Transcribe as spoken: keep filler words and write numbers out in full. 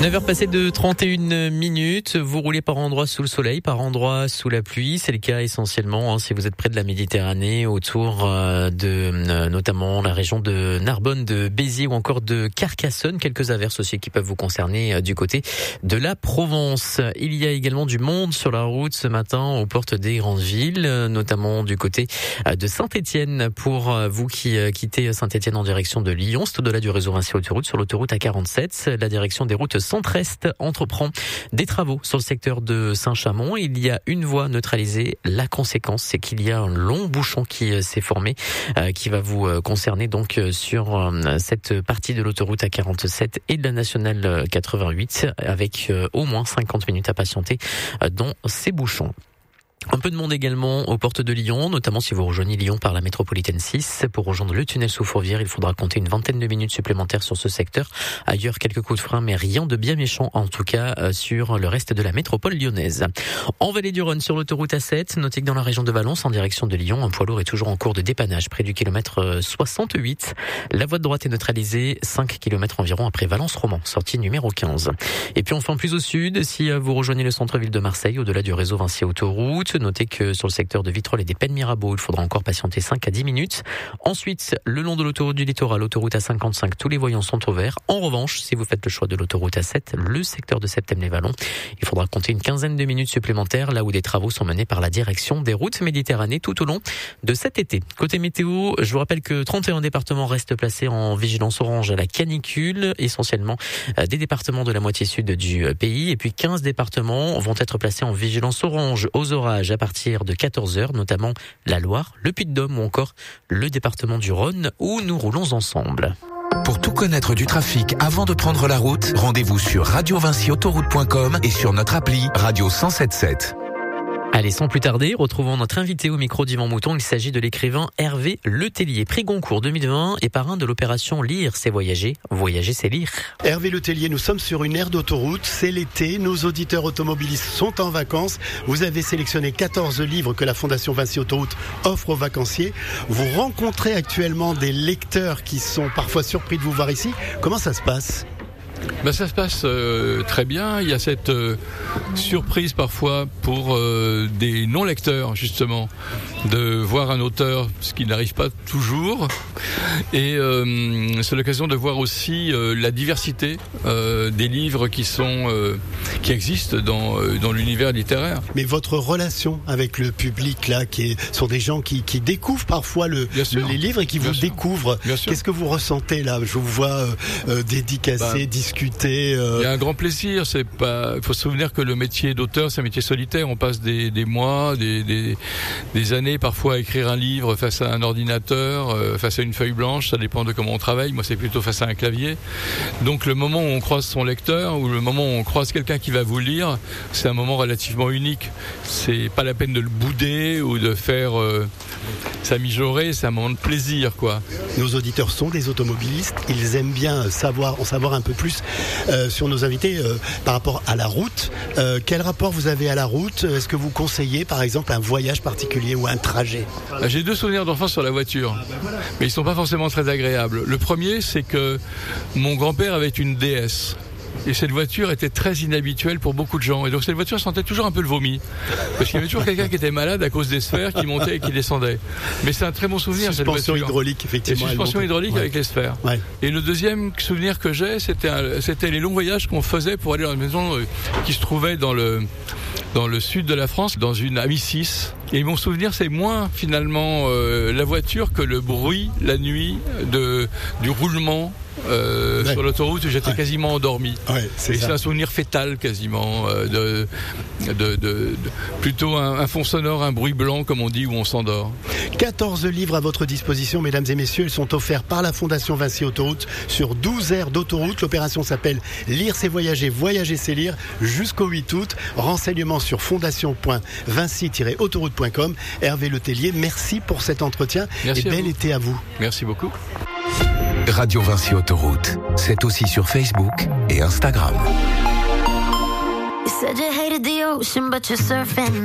neuf heures passées de trente et une minutes. Vous roulez par endroits sous le soleil, par endroits sous la pluie. C'est le cas essentiellement hein, si vous êtes près de la Méditerranée, autour euh, de euh, notamment la région de Narbonne, de Béziers ou encore de Carcassonne. Quelques averses aussi qui peuvent vous concerner euh, du côté de la Provence. Il y a également du monde sur la route ce matin aux portes des grandes villes, euh, notamment du côté euh, de Saint-Étienne. Pour euh, vous qui euh, quittez Saint-Étienne en direction de Lyon, c'est au-delà du réseau Vinci Autoroute, sur l'autoroute A quarante-sept. La direction des routes Centre-Est entreprend des travaux sur le secteur de Saint-Chamond. Il y a une voie neutralisée. La conséquence, c'est qu'il y a un long bouchon qui s'est formé, euh, qui va vous concerner donc sur euh, cette partie de l'autoroute A quarante-sept et de la nationale quatre-vingt-huit, avec euh, au moins cinquante minutes à patienter euh, dans ces bouchons. Un peu de monde également aux portes de Lyon, notamment si vous rejoignez Lyon par la métropolitaine six. Pour rejoindre le tunnel sous Fourvière, il faudra compter une vingtaine de minutes supplémentaires sur ce secteur. Ailleurs, quelques coups de frein, mais rien de bien méchant, en tout cas, sur le reste de la métropole lyonnaise. En vallée du Rhône, sur l'autoroute A sept, notez que dans la région de Valence, en direction de Lyon, un poids lourd est toujours en cours de dépannage près du kilomètre soixante-huit. La voie de droite est neutralisée, cinq kilomètres environ après Valence-Roman, sortie numéro quinze. Et puis enfin, plus au sud, si vous rejoignez le centre-ville de Marseille, au-delà du réseau Vinci Autoroute, notez que sur le secteur de Vitrolles et des Pennes Mirabeau, il faudra encore patienter cinq à dix minutes. Ensuite, le long de l'autoroute du littoral, l'autoroute A cinquante-cinq, tous les voyants sont au vert. En revanche, si vous faites le choix de l'autoroute A sept, le secteur de Septème-les-Vallons, il faudra compter une quinzaine de minutes supplémentaires, là où des travaux sont menés par la direction des routes Méditerranée tout au long de cet été. Côté météo, je vous rappelle que trente et un départements restent placés en vigilance orange à la canicule, essentiellement des départements de la moitié sud du pays, et puis quinze départements vont être placés en vigilance orange aux orages à partir de quatorze heures, notamment la Loire, le Puy-de-Dôme ou encore le département du Rhône où nous roulons ensemble. Pour tout connaître du trafic avant de prendre la route, rendez-vous sur radio vinci autoroute point com et sur notre appli Radio cent soixante-dix-sept sept. Allez, sans plus tarder, retrouvons notre invité au micro d'Yvan Mouton. Il s'agit de l'écrivain Hervé Letellier, prix Goncourt deux mille vingt et parrain de l'opération Lire, c'est voyager, voyager, c'est lire. Hervé Letellier, nous sommes sur une aire d'autoroute, c'est l'été, nos auditeurs automobilistes sont en vacances. Vous avez sélectionné quatorze livres que la Fondation Vinci Autoroute offre aux vacanciers. Vous rencontrez actuellement des lecteurs qui sont parfois surpris de vous voir ici. Comment ça se passe ? Ben ça se passe euh, très bien. Il y a cette euh, surprise parfois pour euh, des non-lecteurs, justement, de voir un auteur, ce qui n'arrive pas toujours. Et euh, c'est l'occasion de voir aussi euh, la diversité euh, des livres qui sont euh, qui existent dans euh, dans l'univers littéraire. Mais votre relation avec le public là, qui est, sont des gens qui qui découvrent parfois le, le les livres et qui vous découvrent. Qu'est-ce que vous ressentez là ? Je vous vois euh, euh, dédicacer, ben, discuter. Euh... Il y a un grand plaisir. C'est pas. Il faut se souvenir que le métier d'auteur, c'est un métier solitaire. On passe des des mois, des des des années parfois à écrire un livre face à un ordinateur, euh, face à une feuille blanche. Ça dépend de comment on travaille. Moi, c'est plutôt face à un clavier. Donc, le moment où on croise son lecteur ou le moment où on croise quelqu'un qui va vous lire, c'est un moment relativement unique. C'est pas la peine de le bouder ou de faire euh, ça mijorer. C'est un moment de plaisir, quoi. Nos auditeurs sont des automobilistes. Ils aiment bien savoir, en savoir un peu plus euh, sur nos invités euh, par rapport à la route. Euh, quel rapport vous avez à la route ? Est-ce que vous conseillez, par exemple, un voyage particulier ou un trajet ? J'ai deux souvenirs d'enfance sur la voiture, mais ils sont pas forcément très agréables. Le premier, c'est que mon grand-père avait une D S. Et cette voiture était très inhabituelle pour beaucoup de gens. Et donc cette voiture sentait toujours un peu le vomi. Parce qu'il y avait toujours quelqu'un qui était malade à cause des sphères qui montaient et qui descendaient. Mais c'est un très bon souvenir, cette voiture. Suspension hydraulique, effectivement. Et suspension hydraulique, ouais, avec les sphères. Ouais. Et le deuxième souvenir que j'ai, c'était, un, c'était les longs voyages qu'on faisait pour aller dans une maison euh, qui se trouvait dans le, dans le sud de la France, dans une Amicis. Et mon souvenir, c'est moins finalement euh, la voiture que le bruit la nuit de, du roulement euh, ouais. sur l'autoroute où j'étais ouais. quasiment endormi. Ouais, c'est et ça. C'est un souvenir fétal quasiment, euh, de, de, de, de plutôt un, un fond sonore, un bruit blanc comme on dit où on s'endort. quatorze livres à votre disposition, mesdames et messieurs. Ils sont offerts par la Fondation Vinci Autoroute sur douze aires d'autoroute. L'opération s'appelle Lire, c'est voyager, voyager, c'est lire, jusqu'au huit août. Renseignements sur fondation point vinci tiret autoroute point com. Hervé Letellier, merci pour cet entretien. Merci et bel été à vous. Merci beaucoup. Radio Vinci Autoroute, c'est aussi sur Facebook et Instagram.